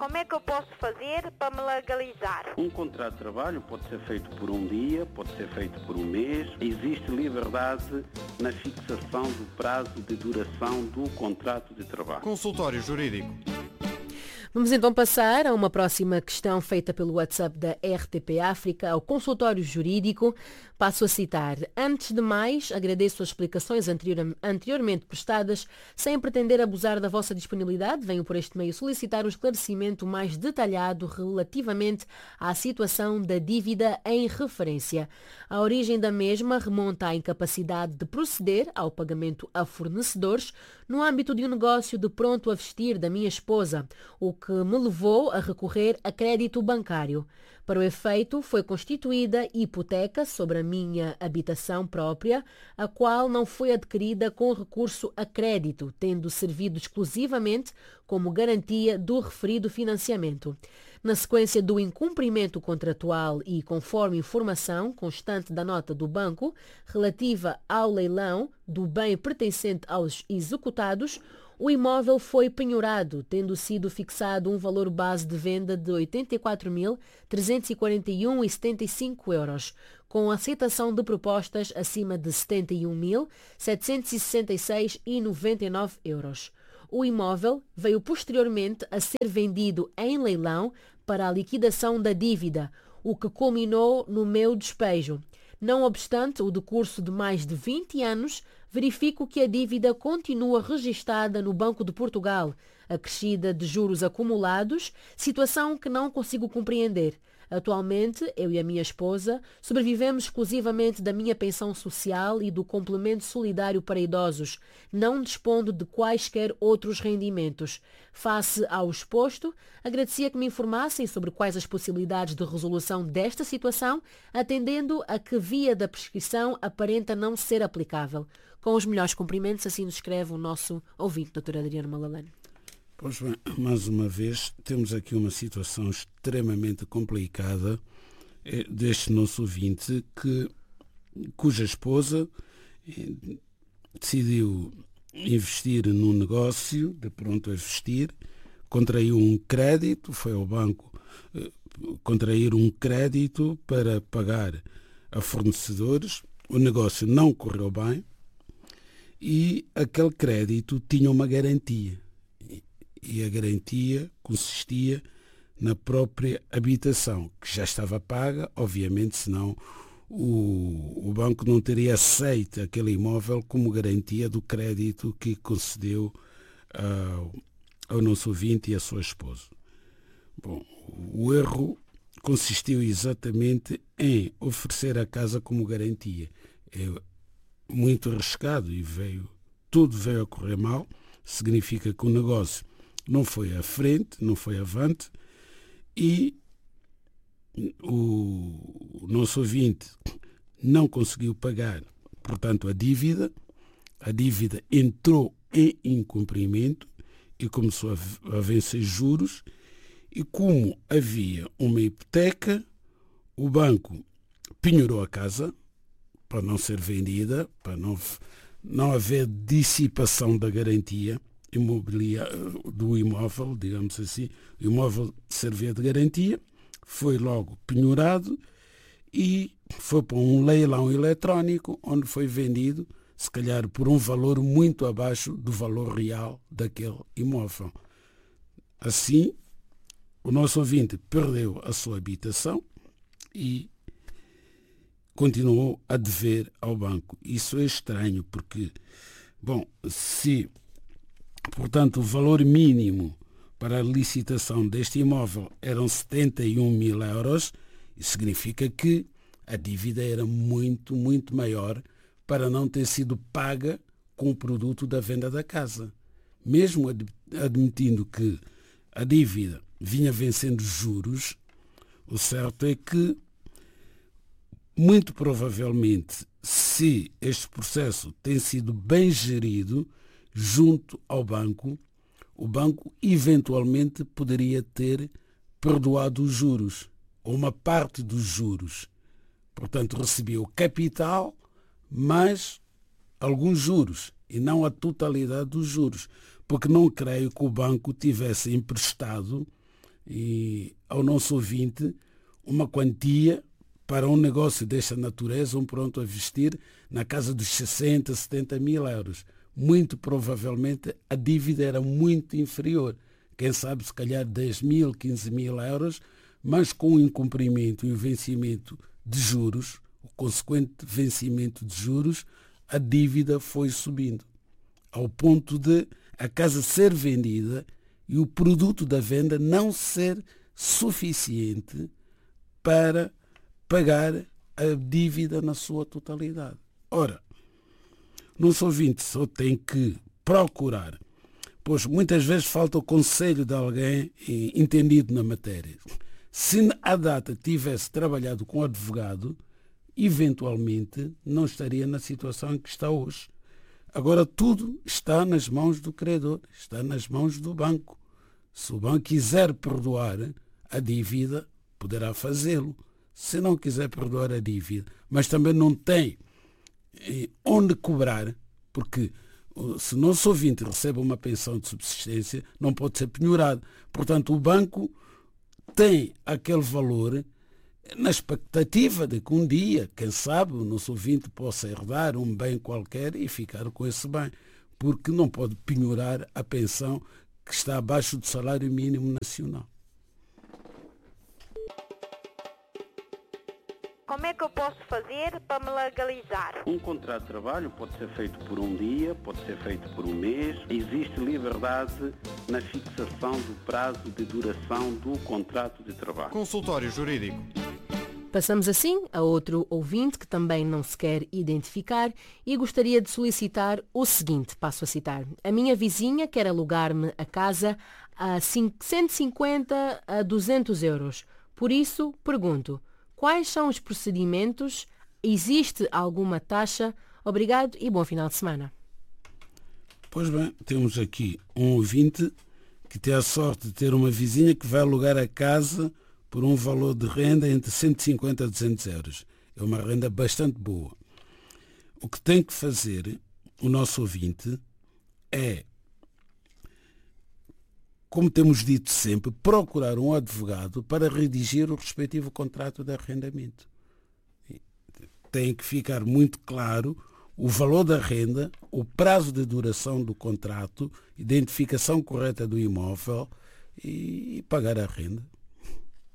Como é que eu posso fazer para me legalizar? Um contrato de trabalho pode ser feito por um dia, pode ser feito por um mês. Existe liberdade na fixação do prazo de duração do contrato de trabalho. Consultório Jurídico. Vamos então passar a uma próxima questão feita pelo WhatsApp da RTP África ao consultório jurídico. Passo a citar. Antes de mais, agradeço as explicações anteriormente prestadas. Sem pretender abusar da vossa disponibilidade, venho por este meio solicitar um esclarecimento mais detalhado relativamente à situação da dívida em referência. A origem da mesma remonta à incapacidade de proceder ao pagamento a fornecedores no âmbito de um negócio de pronto a vestir da minha esposa, o que me levou a recorrer a crédito bancário. Para o efeito, foi constituída hipoteca sobre a minha habitação própria, a qual não foi adquirida com recurso a crédito, tendo servido exclusivamente como garantia do referido financiamento. Na sequência do incumprimento contratual e conforme informação constante da nota do banco relativa ao leilão do bem pertencente aos executados, o imóvel foi penhorado, tendo sido fixado um valor base de venda de 84.341,75 euros, com aceitação de propostas acima de 71.766,99 euros. O imóvel veio posteriormente a ser vendido em leilão para a liquidação da dívida, o que culminou no meu despejo. Não obstante o decurso de mais de 20 anos, verifico que a dívida continua registada no Banco de Portugal, acrescida de juros acumulados, situação que não consigo compreender. Atualmente, eu e a minha esposa sobrevivemos exclusivamente da minha pensão social e do complemento solidário para idosos, não dispondo de quaisquer outros rendimentos. Face ao exposto, agradecia que me informassem sobre quais as possibilidades de resolução desta situação, atendendo a que via da prescrição aparenta não ser aplicável. Com os melhores cumprimentos, assim nos escreve o nosso ouvinte, Dr. Adriano Malalane. Pois bem, mais uma vez, temos aqui uma situação extremamente complicada deste nosso ouvinte, cuja esposa decidiu investir num negócio de pronto a vestir, contraiu um crédito, foi ao banco contrair um crédito para pagar a fornecedores, o negócio não correu bem e aquele crédito tinha uma garantia. E a garantia consistia na própria habitação, que já estava paga, obviamente, senão o banco não teria aceito aquele imóvel como garantia do crédito que concedeu ao nosso ouvinte e à sua esposa. Bom, o erro consistiu exatamente em oferecer a casa como garantia. É muito arriscado e tudo veio a correr mal, significa que o negócio não foi à frente, não foi avante e o nosso ouvinte não conseguiu pagar, portanto, a dívida entrou em incumprimento e começou a vencer juros e como havia uma hipoteca, o banco penhorou a casa para não ser vendida, para não haver dissipação da garantia do imóvel, digamos assim, o imóvel servia de garantia, foi logo penhorado e foi para um leilão eletrónico onde foi vendido, se calhar por um valor muito abaixo do valor real daquele imóvel. Assim, o nosso ouvinte perdeu a sua habitação e continuou a dever ao banco. Isso é estranho porque, portanto, o valor mínimo para a licitação deste imóvel eram 71 mil euros, isso significa que a dívida era muito, muito maior para não ter sido paga com o produto da venda da casa. Mesmo admitindo que a dívida vinha vencendo juros, o certo é que, muito provavelmente, se este processo tem sido bem gerido junto ao banco, o banco eventualmente poderia ter perdoado os juros, ou uma parte dos juros. Portanto, recebia o capital, mas alguns juros, e não a totalidade dos juros, porque não creio que o banco tivesse emprestado e ao nosso ouvinte uma quantia para um negócio desta natureza, um pronto a vestir, na casa dos 60, 70 mil euros. Muito provavelmente a dívida era muito inferior. Quem sabe, se calhar 10 mil, 15 mil euros, mas com o incumprimento e o vencimento de juros, o consequente vencimento de juros, a dívida foi subindo, ao ponto de a casa ser vendida e o produto da venda não ser suficiente para pagar a dívida na sua totalidade. Ora, nosso ouvinte só tem que procurar, pois muitas vezes falta o conselho de alguém entendido na matéria. Se à data tivesse trabalhado com advogado, eventualmente não estaria na situação em que está hoje. Agora tudo está nas mãos do credor, está nas mãos do banco. Se o banco quiser perdoar a dívida, poderá fazê-lo. Se não quiser perdoar a dívida, mas também não tem onde cobrar, porque se nosso ouvinte recebe uma pensão de subsistência, não pode ser penhorado. Portanto, o banco tem aquele valor na expectativa de que um dia, quem sabe, o nosso ouvinte possa herdar um bem qualquer e ficar com esse bem, porque não pode penhorar a pensão que está abaixo do salário mínimo nacional. Como é que eu posso fazer para me legalizar? Um contrato de trabalho pode ser feito por um dia, pode ser feito por um mês. Existe liberdade na fixação do prazo de duração do contrato de trabalho. Consultório Jurídico. Passamos assim a outro ouvinte que também não se quer identificar e gostaria de solicitar o seguinte, passo a citar. A minha vizinha quer alugar-me a casa a 150 a 200 euros. Por isso, pergunto, quais são os procedimentos? Existe alguma taxa? Obrigado e bom final de semana. Pois bem, temos aqui um ouvinte que tem a sorte de ter uma vizinha que vai alugar a casa por um valor de renda entre 150 a 200 euros. É uma renda bastante boa. O que tem que fazer o nosso ouvinte é, como temos dito sempre, procurar um advogado para redigir o respectivo contrato de arrendamento. Tem que ficar muito claro o valor da renda, o prazo de duração do contrato, identificação correta do imóvel e pagar a renda.